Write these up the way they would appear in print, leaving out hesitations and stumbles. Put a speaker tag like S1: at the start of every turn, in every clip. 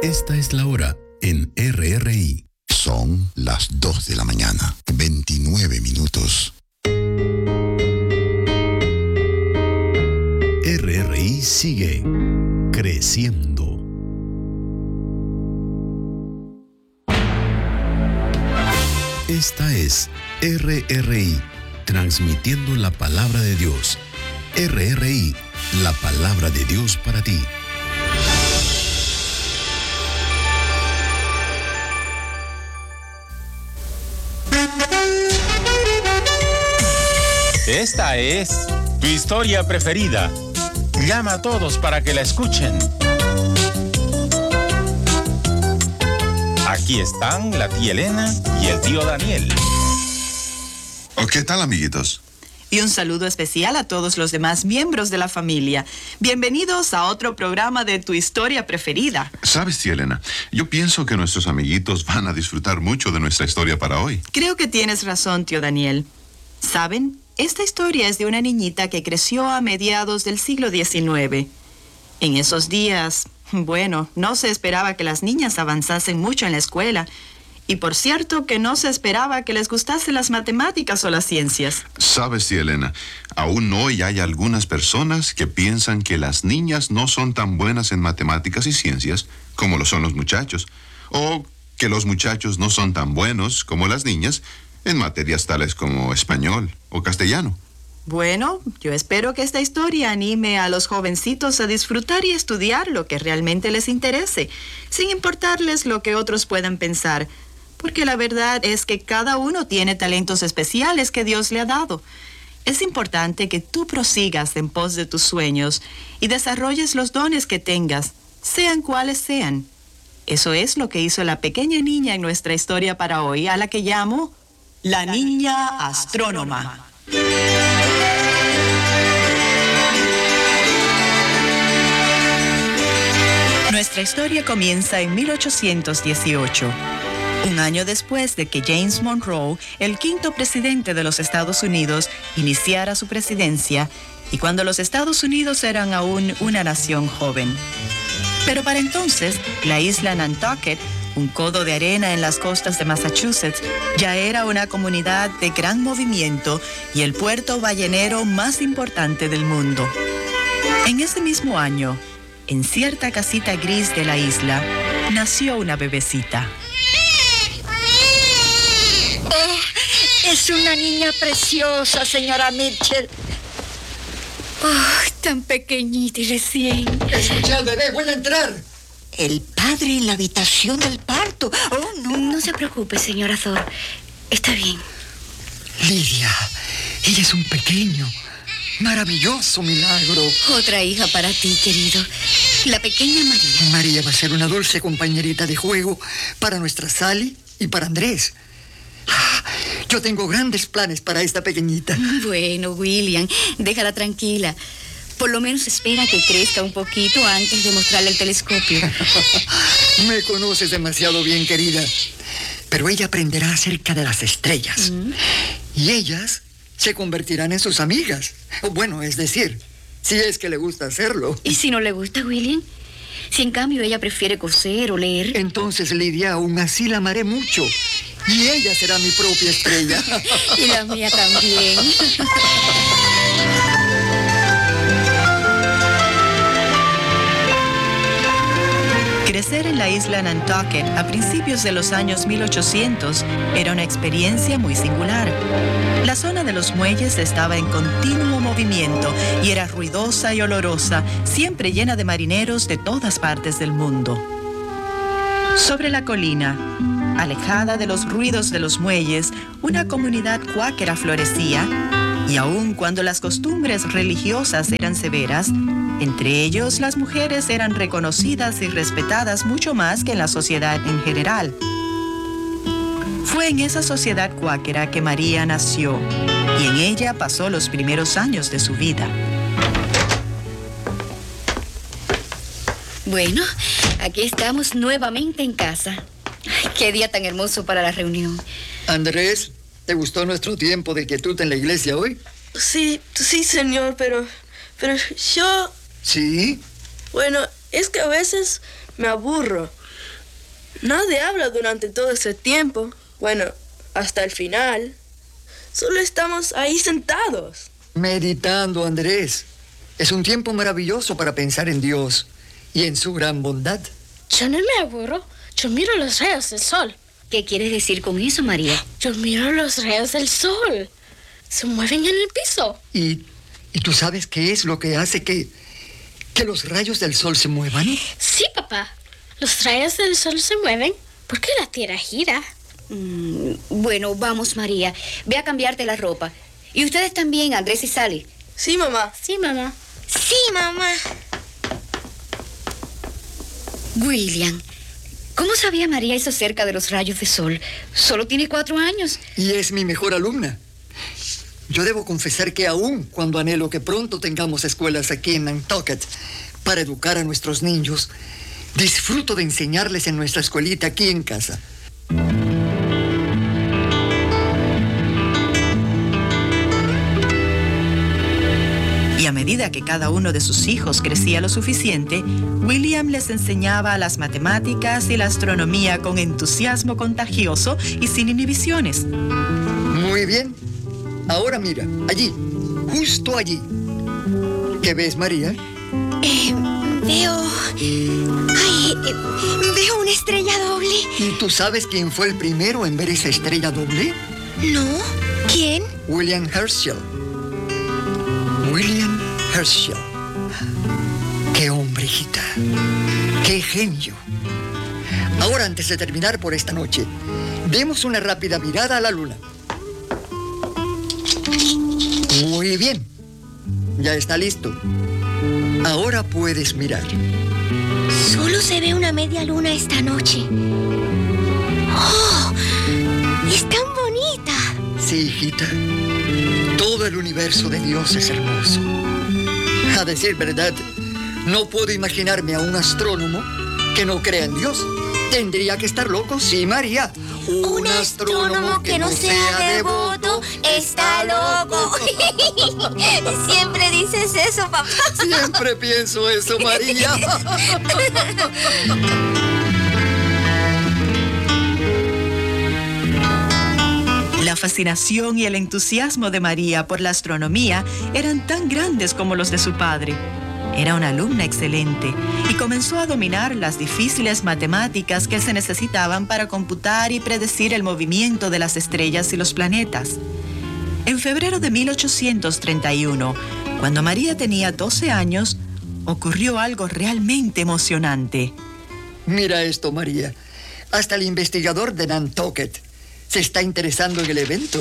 S1: Esta es la hora en RRI.
S2: Son las 2 de la mañana, 29 minutos.
S1: RRI sigue creciendo. Esta es RRI, transmitiendo la palabra de Dios. RRI, la palabra de Dios para ti.
S3: Esta es tu historia preferida. Llama a todos para que la escuchen. Aquí están la tía Elena y el tío Daniel.
S2: ¿Qué tal, amiguitos?
S4: Y un saludo especial a todos los demás miembros de la familia. Bienvenidos a otro programa de tu historia preferida.
S2: ¿Sabes, tía Elena? Yo pienso que nuestros amiguitos van a disfrutar mucho de nuestra historia para hoy.
S4: Creo que tienes razón, tío Daniel. ¿Saben? Esta historia es de una niñita que creció a mediados del siglo XIX. En esos días, bueno, no se esperaba que las niñas avanzasen mucho en la escuela. Y por cierto, que no se esperaba que les gustasen las matemáticas o las ciencias.
S2: ¿Sabes, tía Elena? Aún hoy hay algunas personas que piensan que las niñas no son tan buenas en matemáticas y ciencias como lo son los muchachos. O que los muchachos no son tan buenos como las niñas en materias tales como español o castellano.
S4: Bueno, yo espero que esta historia anime a los jovencitos a disfrutar y estudiar lo que realmente les interese, sin importarles lo que otros puedan pensar, porque la verdad es que cada uno tiene talentos especiales que Dios le ha dado. Es importante que tú prosigas en pos de tus sueños y desarrolles los dones que tengas, sean cuales sean. Eso es lo que hizo la pequeña niña en nuestra historia para hoy, a la que llamo la niña astrónoma. Nuestra historia comienza en 1818, un año después de que James Monroe, el quinto presidente de los Estados Unidos, iniciara su presidencia y cuando los Estados Unidos eran aún una nación joven. Pero para entonces, la isla Nantucket, un codo de arena en las costas de Massachusetts, ya era una comunidad de gran movimiento y el puerto ballenero más importante del mundo. En ese mismo año, en cierta casita gris de la isla, nació una bebecita.
S5: Oh, es una niña preciosa, señora Mitchell. Oh, tan pequeñita y recién.
S6: Escucha al bebé, voy a entrar.
S5: El padre en la habitación del parto. Oh, no.
S7: No se preocupe, señora Thor. Está bien.
S6: Lidia, ella es un pequeño, maravilloso milagro.
S7: Otra hija para ti, querido. La pequeña María.
S6: María va a ser una dulce compañerita de juego para nuestra Sally y para Andrés. Yo tengo grandes planes para esta pequeñita.
S7: Bueno, William, déjala tranquila. Por lo menos espera que crezca un poquito antes de mostrarle el telescopio.
S6: Me conoces demasiado bien, querida. Pero ella aprenderá acerca de las estrellas. Y ellas se convertirán en sus amigas. Bueno, es decir, si es que le gusta hacerlo.
S7: ¿Y si no le gusta, William? Si en cambio ella prefiere coser o leer.
S6: Entonces, Lidia, aún así la amaré mucho. Y ella será mi propia estrella.
S7: Y la mía también.
S4: Crecer en la isla Nantucket a principios de los años 1800 era una experiencia muy singular. La zona de los muelles estaba en continuo movimiento y era ruidosa y olorosa, siempre llena de marineros de todas partes del mundo. Sobre la colina, alejada de los ruidos de los muelles, una comunidad cuáquera florecía, y aun cuando las costumbres religiosas eran severas, entre ellos las mujeres eran reconocidas y respetadas mucho más que en la sociedad en general. Fue en esa sociedad cuáquera que María nació, y en ella pasó los primeros años de su vida.
S7: Bueno, aquí estamos nuevamente en casa. Ay, qué día tan hermoso para la reunión.
S6: Andrés, ¿te gustó nuestro tiempo de quietud en la iglesia hoy?
S8: Sí, señor, pero yo...
S6: ¿Sí?
S8: Bueno, es que a veces me aburro. Nadie habla durante todo ese tiempo. Bueno, hasta el final. Solo estamos ahí sentados.
S6: Meditando, Andrés. Es un tiempo maravilloso para pensar en Dios y en su gran bondad.
S9: Yo no me aburro. Yo miro los rayos del sol.
S7: ¿Qué quieres decir con eso, María?
S9: Yo miro los rayos del sol. Se mueven en el piso.
S6: ¿Y tú sabes qué es lo que hace que los rayos del sol se muevan?
S9: Sí, papá. Los rayos del sol se mueven porque la Tierra gira.
S7: Bueno, vamos, María. Ve a cambiarte la ropa. Y ustedes también, Andrés y Sally.
S8: Sí, mamá.
S9: Sí, mamá.
S5: Sí, mamá.
S7: William, ¿cómo sabía María eso acerca de los rayos de sol? Solo tiene 4 años.
S6: Y es mi mejor alumna. Yo debo confesar que aún cuando anhelo que pronto tengamos escuelas aquí en Nantucket para educar a nuestros niños, disfruto de enseñarles en nuestra escuelita aquí en casa.
S4: Y a medida que cada uno de sus hijos crecía lo suficiente, William les enseñaba las matemáticas y la astronomía con entusiasmo contagioso y sin inhibiciones.
S6: Muy bien. Ahora mira, allí, justo allí. ¿Qué ves, María?
S5: Veo una estrella doble.
S6: ¿Y tú sabes quién fue el primero en ver esa estrella doble?
S5: ¿No? ¿Quién?
S6: William Herschel. William Herschel. ¡Qué hombre, hijita! ¡Qué genio! Ahora, antes de terminar por esta noche, demos una rápida mirada a la luna. Muy bien. Ya está listo. Ahora puedes mirar.
S5: Solo se ve una media luna esta noche. ¡Oh! ¡Es tan bonita!
S6: Sí, hijita. Todo el universo de Dios es hermoso. A decir verdad, no puedo imaginarme a un astrónomo que no crea en Dios. Tendría que estar loco, sí, María.
S5: Un astrónomo que no sea devoto está loco. Siempre dices eso, papá.
S6: Siempre pienso eso, María.
S4: La fascinación y el entusiasmo de María por la astronomía eran tan grandes como los de su padre. Era una alumna excelente y comenzó a dominar las difíciles matemáticas que se necesitaban para computar y predecir el movimiento de las estrellas y los planetas. En febrero de 1831, cuando María tenía 12 años, ocurrió algo realmente emocionante.
S6: Mira esto, María. Hasta el investigador de Nantucket se está interesando en el evento.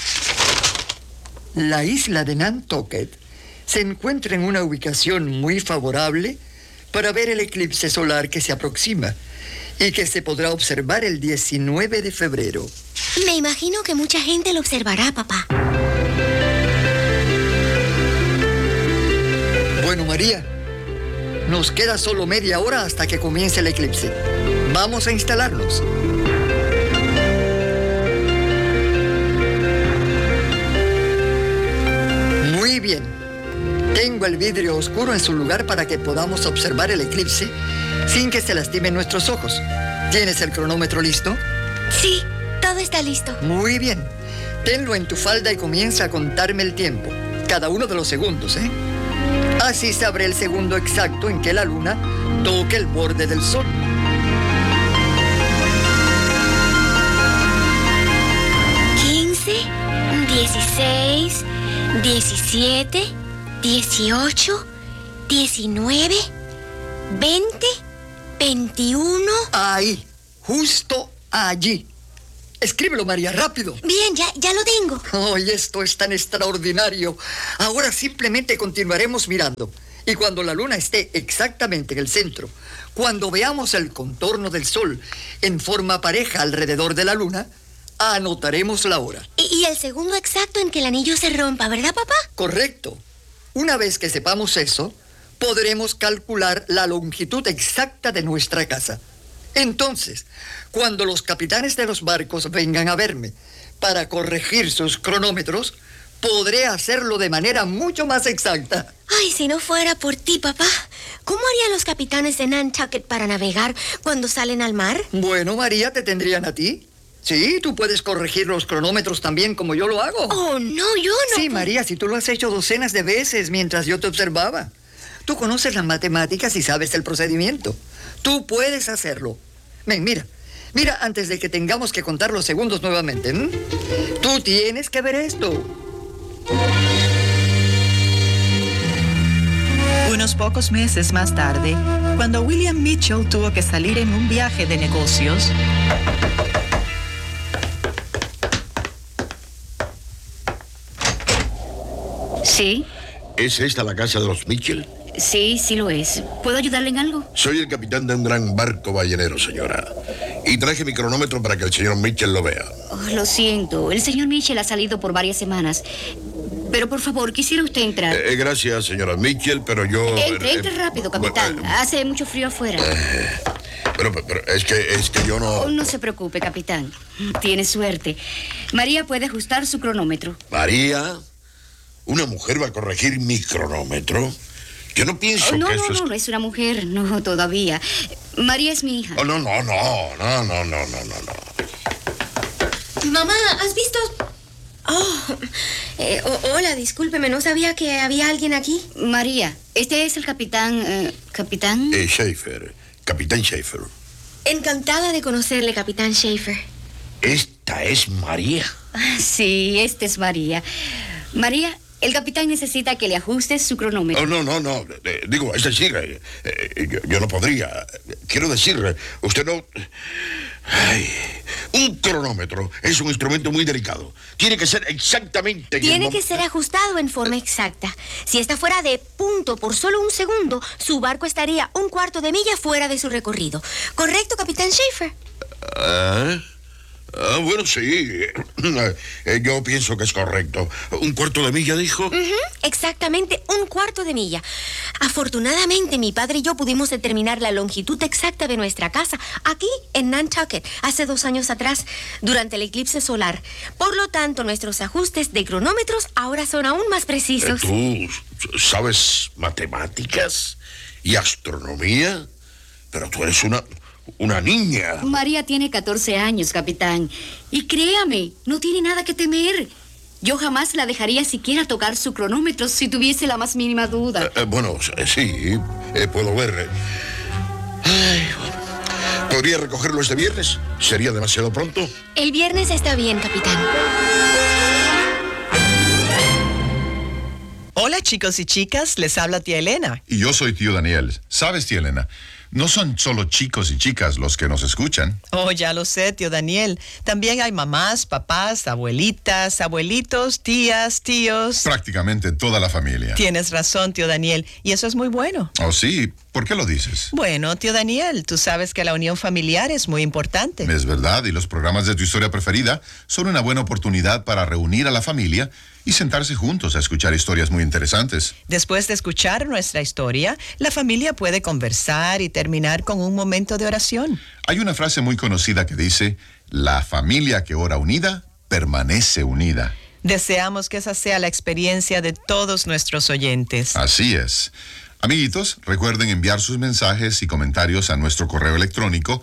S6: La isla de Nantucket se encuentra en una ubicación muy favorable para ver el eclipse solar que se aproxima y que se podrá observar el 19 de febrero.
S5: Me imagino que mucha gente lo observará, papá.
S6: Bueno, María, nos queda solo media hora hasta que comience el eclipse. Vamos a instalarnos. Muy bien. Tengo el vidrio oscuro en su lugar para que podamos observar el eclipse sin que se lastimen nuestros ojos. ¿Tienes el cronómetro listo?
S5: Sí, todo está listo.
S6: Muy bien. Tenlo en tu falda y comienza a contarme el tiempo. Cada uno de los segundos, ¿eh? Así sabré el segundo exacto en que la luna toque el borde del sol.
S5: 15, 16, 17... 18, 19, 20, 21...
S6: Ahí, justo allí. Escríbelo, María, rápido.
S5: Bien, ya lo tengo.
S6: ¡Ay, esto es tan extraordinario! Ahora simplemente continuaremos mirando. Y cuando la luna esté exactamente en el centro, cuando veamos el contorno del sol en forma pareja alrededor de la luna, anotaremos la hora.
S5: Y el segundo exacto en que el anillo se rompa, ¿verdad, papá?
S6: Correcto. Una vez que sepamos eso, podremos calcular la longitud exacta de nuestra casa. Entonces, cuando los capitanes de los barcos vengan a verme para corregir sus cronómetros, podré hacerlo de manera mucho más exacta.
S5: Ay, si no fuera por ti, papá. ¿Cómo harían los capitanes de Nantucket para navegar cuando salen al mar?
S6: Bueno, María, te tendrían a ti. Sí, tú puedes corregir los cronómetros también como yo lo hago.
S5: Oh, no, yo no.
S6: Sí, María, si tú lo has hecho docenas de veces mientras yo te observaba. Tú conoces las matemáticas y sabes el procedimiento. Tú puedes hacerlo. Ven, mira. Mira, antes de que tengamos que contar los segundos nuevamente. Tú tienes que ver esto.
S4: Unos pocos meses más tarde, cuando William Mitchell tuvo que salir en un viaje de negocios,
S7: ¿Sí?
S10: ¿Es esta la casa de los Mitchell?
S7: Sí, sí lo es. ¿Puedo ayudarle en algo?
S10: Soy el capitán de un gran barco ballenero, señora. Y traje mi cronómetro para que el señor Mitchell lo vea.
S7: Oh, lo siento. El señor Mitchell ha salido por varias semanas. Pero por favor, quisiera usted entrar.
S10: Gracias, señora Mitchell, pero yo...
S7: Entre rápido, capitán. Hace mucho frío afuera.
S10: Pero es que yo no...
S7: Oh, no se preocupe, capitán. Tiene suerte. María puede ajustar su cronómetro.
S10: ¿María? ¿Una mujer va a corregir mi cronómetro? Yo no pienso
S7: no,
S10: que eso
S7: no es una mujer. No, todavía. María es mi hija.
S10: Oh, no.
S5: Mamá, ¿has visto...? Hola, discúlpeme, no sabía que había alguien aquí.
S7: María, este es el capitán... ¿Capitán?
S10: Schaefer, capitán Schaefer.
S5: Encantada de conocerle, capitán Schaefer.
S10: ¿Esta es María?
S7: Sí, esta es María. María, el capitán necesita que le ajustes su cronómetro.
S10: Oh, no. Digo, es decir, yo no podría. Quiero decir, usted no... Ay, un cronómetro es un instrumento muy delicado. Tiene que ser exactamente...
S5: Tiene que ser ajustado en forma exacta. Si está fuera de punto por solo un segundo, su barco estaría 1/4 de milla fuera de su recorrido. ¿Correcto, capitán Schaefer?
S10: Bueno, sí. Yo pienso que es correcto. 1/4 de milla, dijo.
S5: Exactamente 1/4 de milla. Afortunadamente, mi padre y yo pudimos determinar la longitud exacta de nuestra casa aquí en Nantucket hace 2 años atrás, durante el eclipse solar. Por lo tanto, nuestros ajustes de cronómetros ahora son aún más precisos.
S10: ¿Tú sabes matemáticas y astronomía? Pero tú eres una niña.
S7: María tiene 14 años, capitán. Y créame, no tiene nada que temer. Yo jamás la dejaría siquiera tocar su cronómetro si tuviese la más mínima duda.
S10: Bueno, sí, puedo ver. ¿Podría recogerlo este viernes? ¿Sería demasiado pronto?
S5: El viernes está bien, capitán.
S11: Hola, chicos y chicas, les habla tía Elena.
S2: Y yo soy tío Daniel. ¿Sabes, tía Elena? No son solo chicos y chicas los que nos escuchan.
S11: Oh, ya lo sé, tío Daniel. También hay mamás, papás, abuelitas, abuelitos, tías, tíos.
S2: Prácticamente toda la familia.
S11: Tienes razón, tío Daniel, y eso es muy bueno.
S2: Oh, sí. ¿Por qué lo dices?
S11: Bueno, tío Daniel, tú sabes que la unión familiar es muy importante.
S2: Es verdad, y los programas de Tu Historia Preferida son una buena oportunidad para reunir a la familia y sentarse juntos a escuchar historias muy interesantes.
S11: Después de escuchar nuestra historia, la familia puede conversar y terminar con un momento de oración.
S2: Hay una frase muy conocida que dice, la familia que ora unida, permanece unida.
S11: Deseamos que esa sea la experiencia de todos nuestros oyentes.
S2: Así es. Amiguitos, recuerden enviar sus mensajes y comentarios a nuestro correo electrónico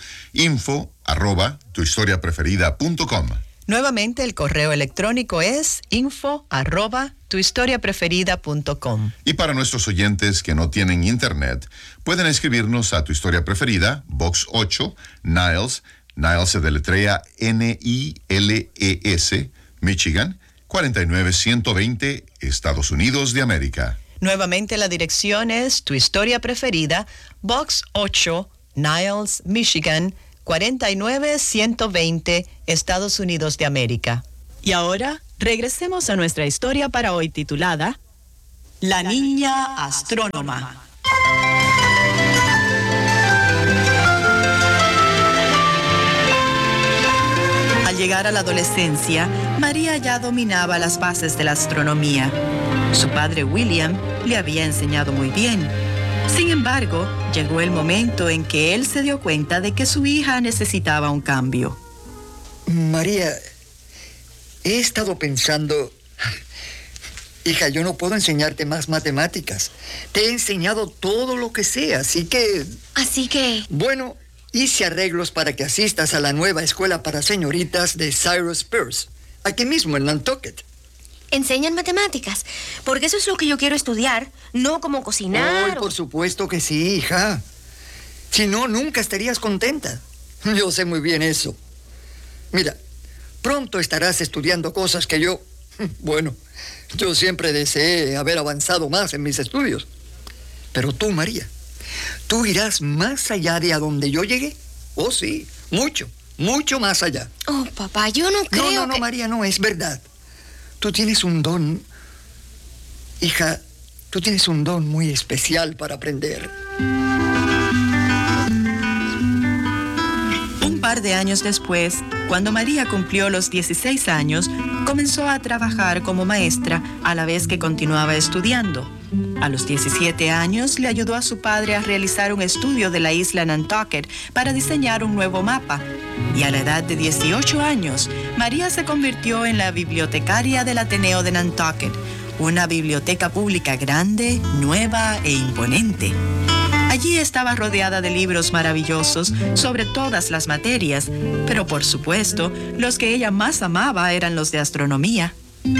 S2: info@tuhistoriapreferida.com.
S11: Nuevamente, el correo electrónico es info@tuhistoriapreferida.com.
S2: Y para nuestros oyentes que no tienen internet, pueden escribirnos a Tu Historia Preferida, Box 8, Niles se deletrea Niles, Michigan, 49120, Estados Unidos de América.
S11: Nuevamente la dirección es Tu Historia Preferida, Box 8, Niles, Michigan, 49120, Estados Unidos de América. Y ahora, regresemos a nuestra historia para hoy titulada La Niña Astrónoma.
S4: Al llegar a la adolescencia, María ya dominaba las bases de la astronomía. Su padre William le había enseñado muy bien. Sin embargo, llegó el momento en que él se dio cuenta de que su hija necesitaba un cambio.
S6: María, he estado pensando... Hija, yo no puedo enseñarte más matemáticas. Te he enseñado todo lo que sé, así que...
S5: Así que...
S6: Bueno, hice arreglos para que asistas a la nueva escuela para señoritas de Cyrus Peirce, aquí mismo en Nantucket.
S5: ¿Enseñan matemáticas? Porque eso es lo que yo quiero estudiar, no como cocinar.
S6: Por supuesto que sí, hija. Si no, nunca estarías contenta. Yo sé muy bien eso. Mira, pronto estarás estudiando cosas que yo... Bueno, yo siempre deseé haber avanzado más en mis estudios. Pero tú, María, tú irás más allá de a donde yo llegué. Oh, sí, mucho, mucho más allá.
S5: Oh, papá, yo no creo
S6: No, María, no, es verdad. Tú tienes un don... Hija, tú tienes un don muy especial para aprender.
S4: Un par de años después, cuando María cumplió los 16 años, comenzó a trabajar como maestra a la vez que continuaba estudiando. A los 17 años le ayudó a su padre a realizar un estudio de la isla Nantucket para diseñar un nuevo mapa. Y a la edad de 18 años, María se convirtió en la bibliotecaria del Ateneo de Nantucket, una biblioteca pública grande, nueva e imponente. Allí estaba rodeada de libros maravillosos sobre todas las materias, pero por supuesto, los que ella más amaba eran los de astronomía.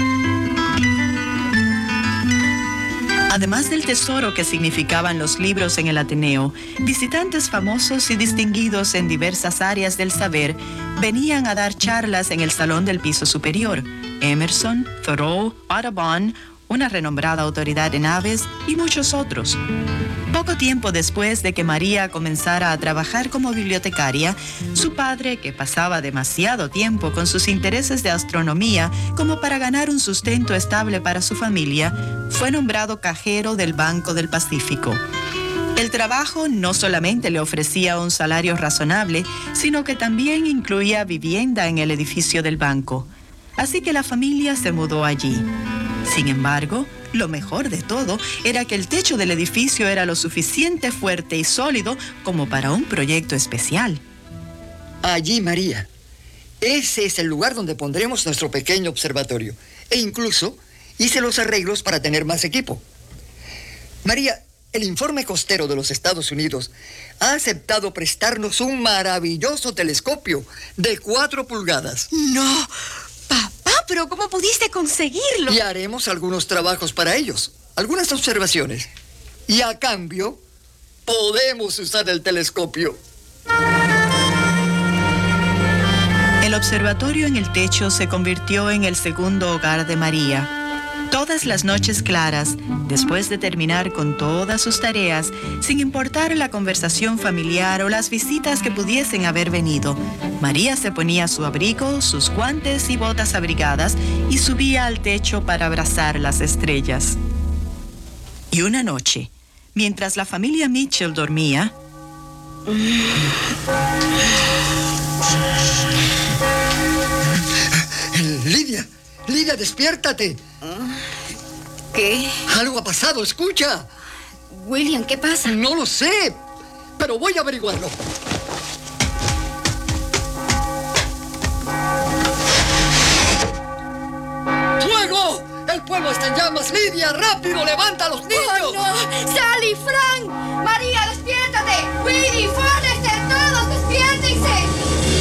S4: Además del tesoro que significaban los libros en el Ateneo, visitantes famosos y distinguidos en diversas áreas del saber venían a dar charlas en el salón del piso superior. Emerson, Thoreau, Audubon, una renombrada autoridad en aves y muchos otros. Poco tiempo después de que María comenzara a trabajar como bibliotecaria, su padre, que pasaba demasiado tiempo con sus intereses de astronomía como para ganar un sustento estable para su familia, fue nombrado cajero del Banco del Pacífico. El trabajo no solamente le ofrecía un salario razonable, sino que también incluía vivienda en el edificio del banco. Así que la familia se mudó allí. Sin embargo, lo mejor de todo era que el techo del edificio era lo suficiente fuerte y sólido como para un proyecto especial.
S6: Allí, María. Ese es el lugar donde pondremos nuestro pequeño observatorio. E incluso hice los arreglos para tener más equipo. María, el Informe Costero de los Estados Unidos ha aceptado prestarnos un maravilloso telescopio de 4 pulgadas.
S5: ¡No! ¿Pero cómo pudiste conseguirlo?
S6: Y haremos algunos trabajos para ellos, algunas observaciones. Y a cambio, podemos usar el telescopio.
S4: El observatorio en el techo se convirtió en el segundo hogar de María. Todas las noches claras, después de terminar con todas sus tareas, sin importar la conversación familiar o las visitas que pudiesen haber venido, María se ponía su abrigo, sus guantes y botas abrigadas y subía al techo para abrazar las estrellas. Y una noche, mientras la familia Mitchell dormía...
S6: Lidia, despiértate.
S7: ¿Qué?
S6: Algo ha pasado, escucha.
S7: William, ¿qué pasa?
S6: No lo sé, pero voy a averiguarlo. ¡Fuego! ¡El pueblo está en llamas! ¡Lidia, rápido, levanta a los niños!
S7: ¡Oh, no! ¡Sally, Frank! ¡María, despiértate! ¡Willy, Forrester, todos, despiértense!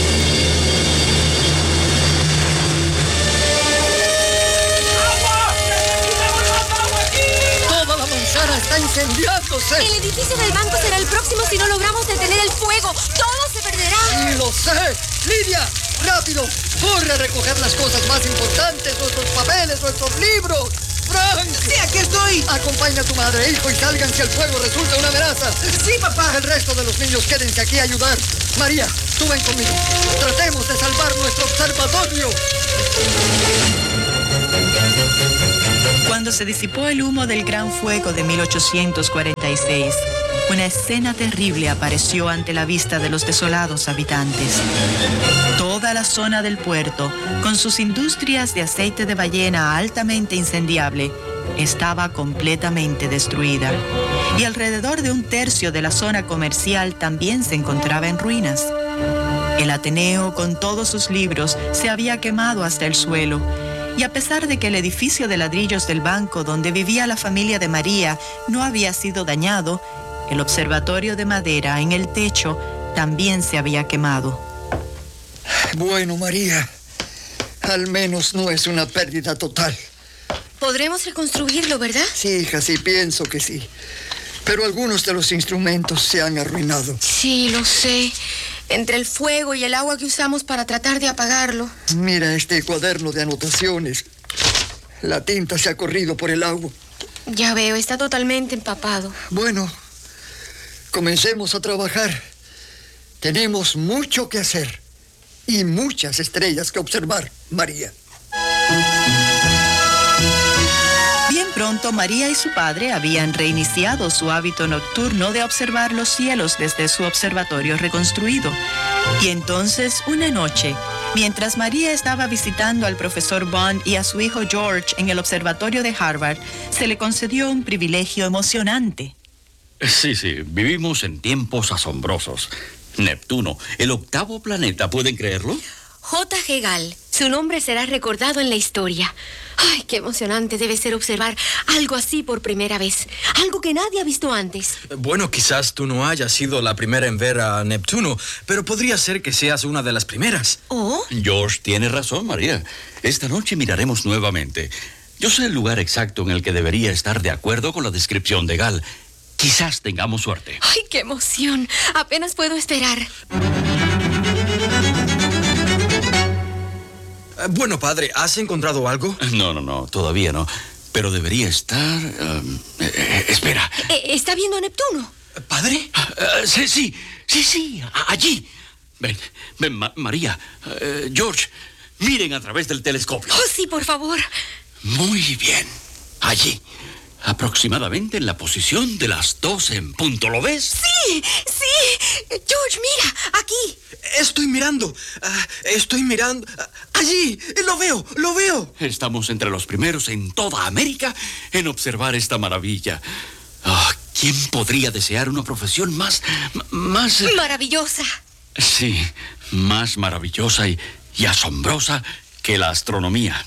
S6: ¡Está incendiándose!
S5: El edificio del banco será el próximo si no logramos detener el fuego. ¡Todo se perderá!
S6: ¡Sí, lo sé! ¡Lidia, rápido! ¡Corre a recoger las cosas más importantes! ¡Nuestros papeles, nuestros libros! ¡Frank!
S12: ¡Sí, aquí estoy!
S6: Acompaña a tu madre, hijo, y salgan si el fuego resulta una amenaza.
S12: ¡Sí, papá!
S6: El resto de los niños quédense aquí a ayudar. María, tú ven conmigo. Tratemos de salvar nuestro observatorio.
S4: Cuando se disipó el humo del gran fuego de 1846, una escena terrible apareció ante la vista de los desolados habitantes. Toda la zona del puerto, con sus industrias de aceite de ballena altamente incendiable, estaba completamente destruida. Y alrededor de 1/3 de la zona comercial también se encontraba en ruinas. El Ateneo, con todos sus libros, se había quemado hasta el suelo. Y a pesar de que el edificio de ladrillos del banco donde vivía la familia de María no había sido dañado, el observatorio de madera en el techo también se había quemado.
S6: Bueno, María, al menos no es una pérdida total.
S5: Podremos reconstruirlo, ¿verdad?
S6: Sí, hija, sí, pienso que sí. Pero algunos de los instrumentos se han arruinado.
S5: Sí, lo sé. Entre el fuego y el agua que usamos para tratar de apagarlo.
S6: Mira este cuaderno de anotaciones. La tinta se ha corrido por el agua.
S5: Ya veo, está totalmente empapado.
S6: Bueno, comencemos a trabajar. Tenemos mucho que hacer y muchas estrellas que observar, María.
S4: Bien pronto, María y su padre habían reiniciado su hábito nocturno de observar los cielos desde su observatorio reconstruido. Y entonces, una noche, mientras María estaba visitando al profesor Bond y a su hijo George en el observatorio de Harvard, se le concedió un privilegio emocionante.
S12: Sí, vivimos en tiempos asombrosos. Neptuno, el 8º planeta, ¿pueden creerlo?
S5: J.G. Gall, su nombre será recordado en la historia. Ay, qué emocionante debe ser observar algo así por primera vez. Algo que nadie ha visto antes.
S13: Bueno, quizás tú no hayas sido la primera en ver a Neptuno, pero podría ser que seas una de las primeras.
S5: ¿Oh?
S12: George tiene razón, María. Esta noche miraremos nuevamente. Yo sé el lugar exacto en el que debería estar de acuerdo con la descripción de Gall. Quizás tengamos suerte.
S5: ¡Ay, qué emoción! Apenas puedo esperar.
S13: Bueno, padre, ¿has encontrado algo?
S12: No, todavía no. Pero debería estar... espera.
S5: ¿Está viendo a Neptuno?
S12: ¿Padre? Sí, allí. Ven, María, George, miren a través del telescopio.
S5: Oh, sí, por favor.
S12: Muy bien. Allí. Aproximadamente en la posición de las 12 en punto, ¿lo ves?
S5: Sí. George, mira, aquí.
S13: Estoy mirando. Allí, lo veo.
S12: Estamos entre los primeros en toda América en observar esta maravilla. ¿Quién podría desear una profesión más...
S5: maravillosa?
S12: Sí, más maravillosa y asombrosa que la astronomía.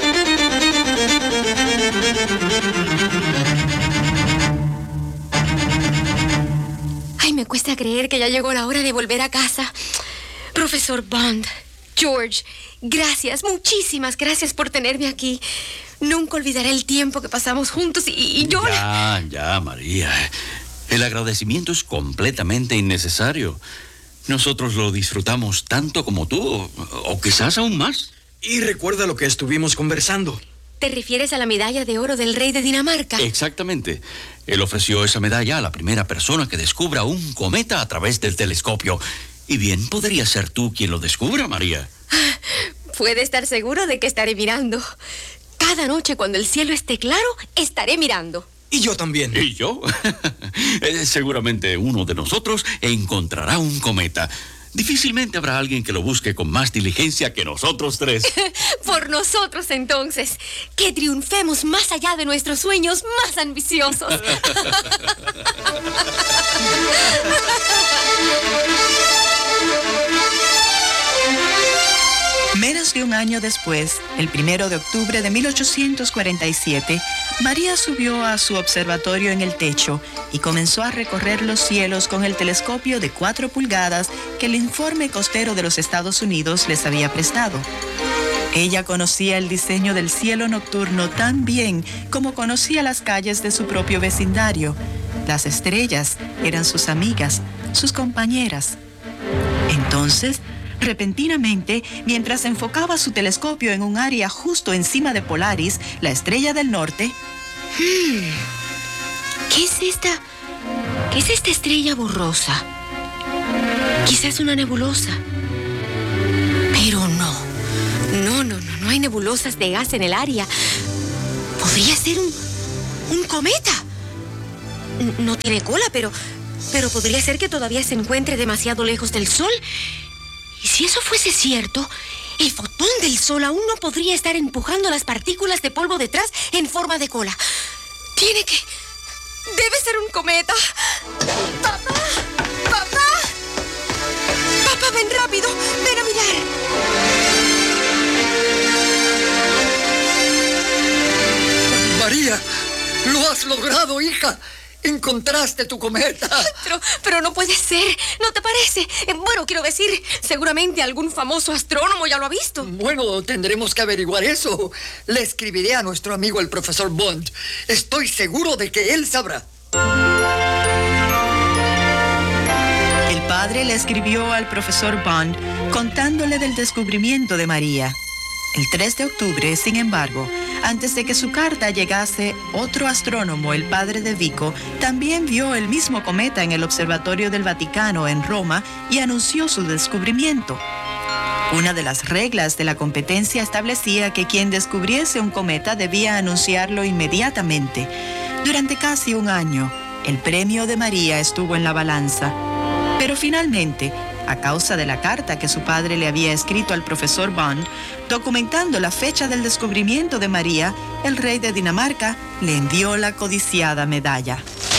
S5: Ay, me cuesta creer que ya llegó la hora de volver a casa. Profesor Bond, George, gracias, muchísimas gracias por tenerme aquí. Nunca olvidaré el tiempo que pasamos juntos y yo...
S12: Ya, María. El agradecimiento es completamente innecesario. Nosotros lo disfrutamos tanto como tú, o quizás aún más.
S13: Y recuerda lo que estuvimos conversando.
S5: ¿Te refieres a la medalla de oro del rey de Dinamarca?
S12: Exactamente. Él ofreció esa medalla a la primera persona que descubra un cometa a través del telescopio. Y bien podría ser tú quien lo descubra, María.
S5: Puede estar seguro de que estaré mirando. Cada noche cuando el cielo esté claro, estaré mirando.
S13: Y yo también.
S12: ¿Y yo? Seguramente uno de nosotros encontrará un cometa. Difícilmente habrá alguien que lo busque con más diligencia que nosotros tres.
S5: Por nosotros, entonces. Que triunfemos más allá de nuestros sueños más ambiciosos.
S4: Menos de un año después, el 1 de octubre de 1847, María subió a su observatorio en el techo y comenzó a recorrer los cielos con el telescopio de 4 pulgadas que el informe costero de los Estados Unidos les había prestado. Ella conocía el diseño del cielo nocturno tan bien como conocía las calles de su propio vecindario. Las estrellas eran sus amigas, sus compañeras. Entonces, repentinamente, mientras enfocaba su telescopio en un área justo encima de Polaris, la estrella del norte...
S5: ¿Qué es esta? ¿Qué es esta estrella borrosa? Quizás una nebulosa. Pero no hay nebulosas de gas en el área. Podría ser un cometa. No tiene cola, pero podría ser que todavía se encuentre demasiado lejos del Sol. Y si eso fuese cierto, el fotón del Sol aún no podría estar empujando las partículas de polvo detrás en forma de cola. Debe ser un cometa. ¡Papá! Papá, ven rápido. Ven a mirar.
S6: has logrado, hija! ¡Encontraste tu cometa!
S5: Pero no puede ser, ¿no te parece? Bueno, quiero decir, seguramente algún famoso astrónomo ya lo ha visto.
S6: Bueno, tendremos que averiguar eso. Le escribiré a nuestro amigo el profesor Bond. Estoy seguro de que él sabrá.
S4: El padre le escribió al profesor Bond contándole del descubrimiento de María. El 3 de octubre, sin embargo, antes de que su carta llegase, otro astrónomo, el padre de Vico, también vio el mismo cometa en el Observatorio del Vaticano en Roma y anunció su descubrimiento. Una de las reglas de la competencia establecía que quien descubriese un cometa debía anunciarlo inmediatamente. Durante casi un año, el premio de María estuvo en la balanza. Pero finalmente, a causa de la carta que su padre le había escrito al profesor Bond, documentando la fecha del descubrimiento de María, el rey de Dinamarca le envió la codiciada medalla.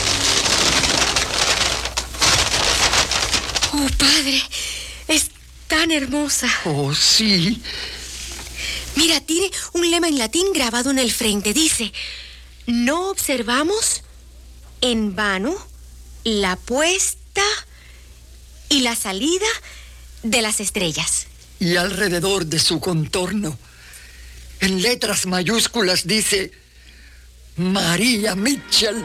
S5: Oh, padre, es tan hermosa.
S6: Oh, sí.
S5: Mira, tiene un lema en latín grabado en el frente. Dice: no observamos en vano la puesta y la salida de las estrellas.
S6: Y alrededor de su contorno, en letras mayúsculas, dice: María Mitchell.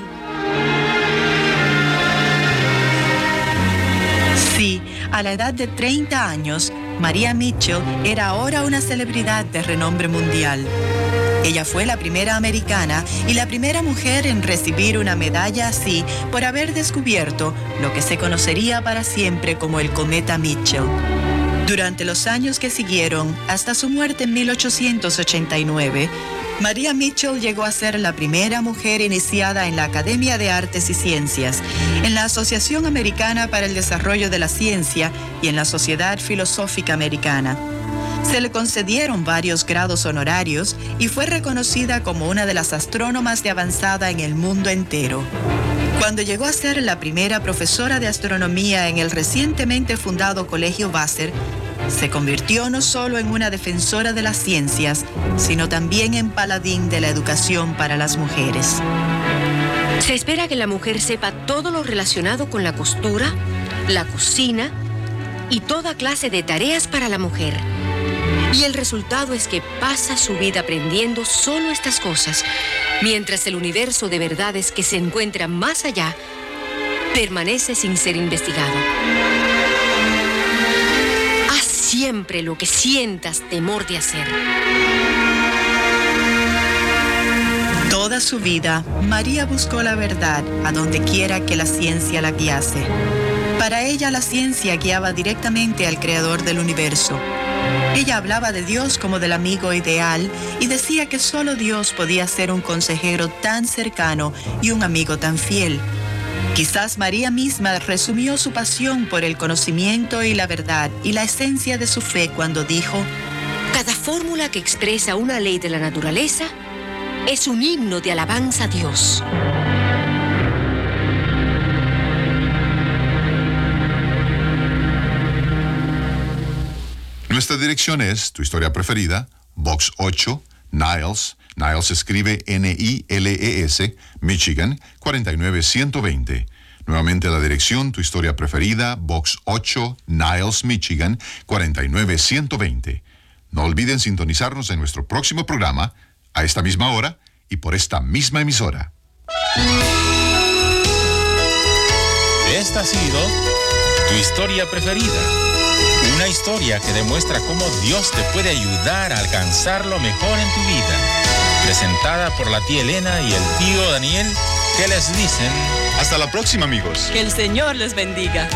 S4: Sí, a la edad de 30 años, María Mitchell era ahora una celebridad de renombre mundial. Ella fue la primera americana y la primera mujer en recibir una medalla así por haber descubierto lo que se conocería para siempre como el cometa Mitchell. Durante los años que siguieron, hasta su muerte en 1889, María Mitchell llegó a ser la primera mujer iniciada en la Academia de Artes y Ciencias, en la Asociación Americana para el Desarrollo de la Ciencia y en la Sociedad Filosófica Americana. Se le concedieron varios grados honorarios y fue reconocida como una de las astrónomas de avanzada en el mundo entero. Cuando llegó a ser la primera profesora de astronomía en el recientemente fundado Colegio Vassar, se convirtió no solo en una defensora de las ciencias, sino también en paladín de la educación para las mujeres.
S5: Se espera que la mujer sepa todo lo relacionado con la costura, la cocina y toda clase de tareas para la mujer. Y el resultado es que pasa su vida aprendiendo solo estas cosas, mientras el universo de verdades que se encuentra más allá permanece sin ser investigado. Haz siempre lo que sientas temor de hacer.
S4: Toda su vida, María buscó la verdad a donde quiera que la ciencia la guiase. Para ella, la ciencia guiaba directamente al creador del universo. Ella hablaba de Dios como del amigo ideal y decía que solo Dios podía ser un consejero tan cercano y un amigo tan fiel. Quizás María misma resumió su pasión por el conocimiento y la verdad y la esencia de su fe cuando dijo:
S5: cada fórmula que expresa una ley de la naturaleza es un himno de alabanza a Dios.
S2: Nuestra dirección es Tu Historia Preferida, Box 8, Niles. Niles se escribe N-I-L-E-S, Michigan, 49120. Nuevamente la dirección, Tu Historia Preferida, Box 8, Niles, Michigan, 49120. No olviden sintonizarnos en nuestro próximo programa, a esta misma hora y por esta misma emisora.
S3: Esta ha sido Tu Historia Preferida. Una historia que demuestra cómo Dios te puede ayudar a alcanzar lo mejor en tu vida. Presentada por la tía Elena y el tío Daniel, que les dicen:
S2: hasta la próxima, amigos.
S11: Que el Señor les bendiga.